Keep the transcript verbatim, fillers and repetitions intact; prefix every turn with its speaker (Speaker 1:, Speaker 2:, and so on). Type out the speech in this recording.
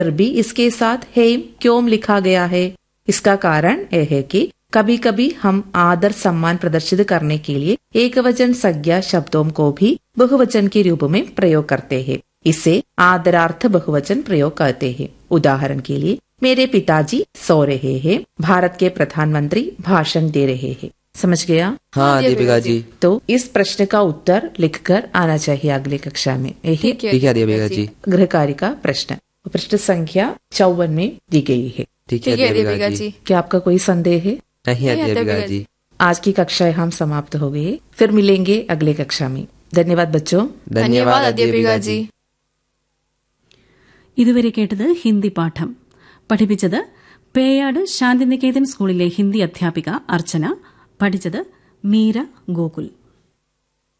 Speaker 1: फिर भी इसके साथ हेम क्यों लिखा गया है? इसका कारण यह है कि कभी कभी हम आदर सम्मान प्रदर्शित करने के लिए एकवचन संज्ञा शब्दों को भी बहुवचन के रूप में प्रयोग करते हैं। इसे आदरार्थ बहुवचन प्रयोग कहते हैं। उदाहरण के लिए, मेरे पिताजी सो रहे हैं, भारत के प्रधानमंत्री भाषण दे रहे हैं। समझ गया?
Speaker 2: हाँ दीपिका जी।
Speaker 1: तो इस प्रश्न का उत्तर लिखकर आना चाहिए अगली कक्षा में। यही
Speaker 2: ठीक है दीपिका जी।
Speaker 1: गृह कार्य का प्रश्न पृष्ठ संख्या चौवन में दी गई है।
Speaker 2: ठीक है दीपिका जी।
Speaker 1: क्या आपका कोई संदेह है?
Speaker 2: नहीं है दीपिका जी।
Speaker 1: आज की कक्षाएं हम समाप्त हो गई। फिर मिलेंगे अगले कक्षा में। धन्यवाद बच्चों।
Speaker 2: धन्यवाद दीपिका जी।
Speaker 3: ഇതുവരെ കേട്ടത് ഹിന്ദി പാഠം. പഠിപ്പിച്ചത് പേയാട് ശാന്തിനികേതൻ സ്കൂളിലെ ഹിന്ദി അധ്യാപിക അർച്ചന. പഠിച്ചത് മീര ഗോകുൽ.